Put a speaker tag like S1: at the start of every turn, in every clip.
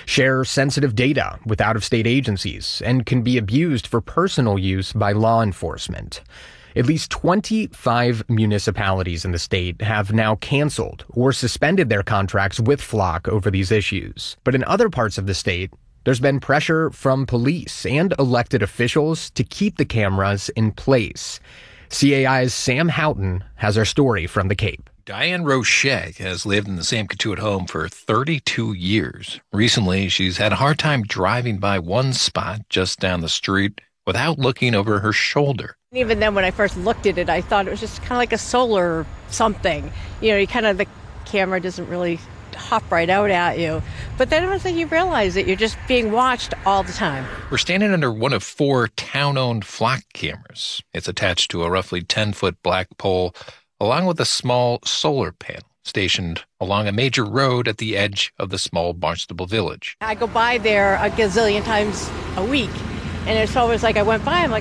S1: share sensitive data with out-of-state agencies, and can be abused for personal use by law enforcement. At least 25 municipalities in the state have now canceled or suspended their contracts with Flock over these issues. But in other parts of the state, there's been pressure from police and elected officials to keep the cameras in place. CAI's Sam Houghton has our story from the Cape.
S2: Diane Roche has lived in the Sam Cotuit home for 32 years. Recently, she's had a hard time driving by one spot just down the street without looking over her shoulder.
S3: Even then, when I first looked at it, I thought it was just kind of like a solar something. The camera doesn't really hop right out at you. But then once you realize that you're just being watched all the time.
S2: We're standing under one of 4 town-owned Flock cameras. It's attached to a roughly 10-foot black pole, along with a small solar panel stationed along a major road at the edge of the small Barnstable village.
S3: I go by there a gazillion times a week, and it's always like I went by, I'm like,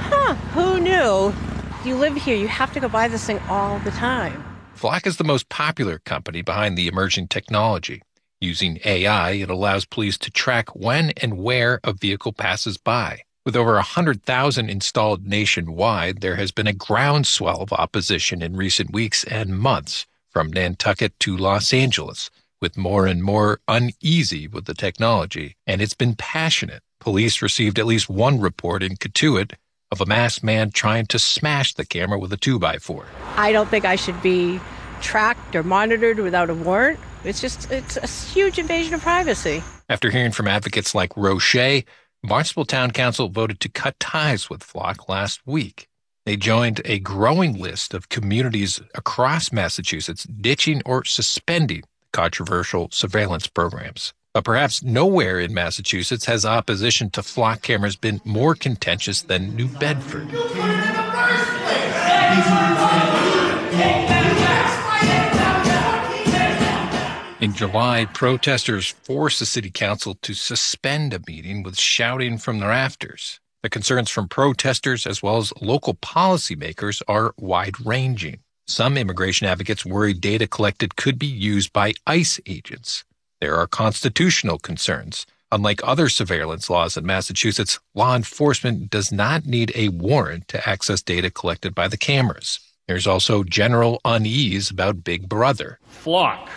S3: who knew? You live here, you have to go by this thing all the time.
S2: Flock is the most popular company behind the emerging technology. Using AI, it allows police to track when and where a vehicle passes by. With over 100,000 installed nationwide, there has been a groundswell of opposition in recent weeks and months, from Nantucket to Los Angeles, with more and more uneasy with the technology, and it's been passionate. Police received at least one report in Cotuit of a masked man trying to smash the camera with a 2x4.
S3: I don't think I should be tracked or monitored without a warrant. It's a huge invasion of privacy.
S2: After hearing from advocates like Roche, Barnstable Town Council voted to cut ties with Flock last week. They joined a growing list of communities across Massachusetts ditching or suspending controversial surveillance programs. But perhaps nowhere in Massachusetts has opposition to Flock cameras been more contentious than New Bedford. In July, protesters forced the city council to suspend a meeting with shouting from the rafters. The concerns from protesters as well as local policymakers are wide-ranging. Some immigration advocates worry data collected could be used by ICE agents. There are constitutional concerns. Unlike other surveillance laws in Massachusetts, law enforcement does not need a warrant to access data collected by the cameras. There's also general unease about Big Brother.
S4: Flock,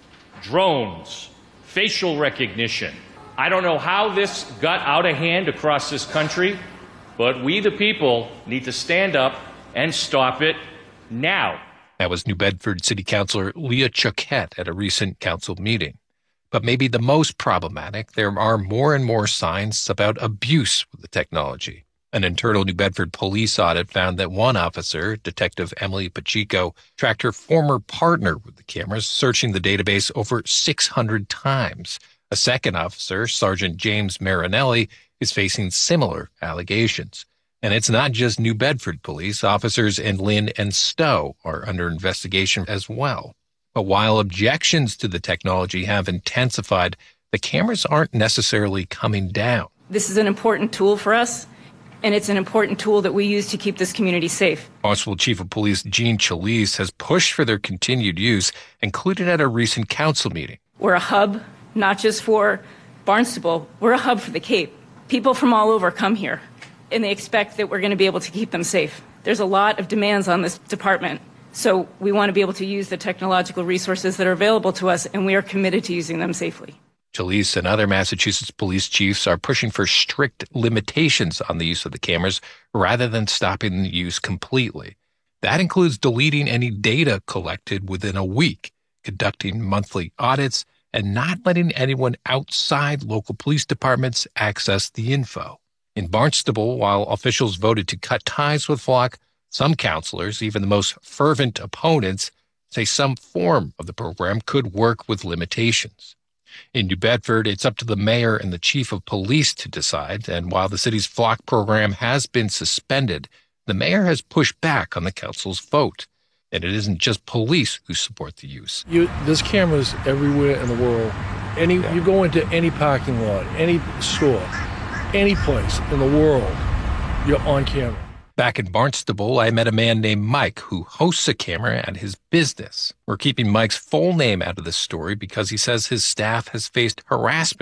S4: drones, facial recognition. I don't know how this got out of hand across this country, but we the people need to stand up and stop it now.
S2: That was New Bedford City Councilor Leah Choquette at a recent council meeting. But maybe the most problematic, there are more and more signs about abuse with the technology. An internal New Bedford police audit found that one officer, Detective Emily Pacheco, tracked her former partner with the cameras, searching the database over 600 times. A second officer, Sergeant James Marinelli, is facing similar allegations. And it's not just New Bedford police. Officers in Lynn and Stowe are under investigation as well. But while objections to the technology have intensified, the cameras aren't necessarily coming down.
S5: This is an important tool for us, and it's an important tool that we use to keep this community safe.
S2: Barnstable Chief of Police Gene Chalise has pushed for their continued use, including at a recent council meeting.
S5: We're a hub, not just for Barnstable. We're a hub for the Cape. People from all over come here, and they expect that we're going to be able to keep them safe. There's a lot of demands on this department. So we want to be able to use the technological resources that are available to us, and we are committed to using them safely.
S2: Chalise and other Massachusetts police chiefs are pushing for strict limitations on the use of the cameras rather than stopping the use completely. That includes deleting any data collected within a week, conducting monthly audits, and not letting anyone outside local police departments access the info. In Barnstable, while officials voted to cut ties with Flock, some counselors, even the most fervent opponents, say some form of the program could work with limitations. In New Bedford, it's up to the mayor and the chief of police to decide, and while the city's Flock program has been suspended, the mayor has pushed back on the council's vote. And it isn't just police who support the use.
S6: There's cameras everywhere in the world. You go into any parking lot, any store, any place in the world, you're on camera.
S2: Back in Barnstable, I met a man named Mike who hosts a camera at his business. We're keeping Mike's full name out of this story because he says his staff has faced harassment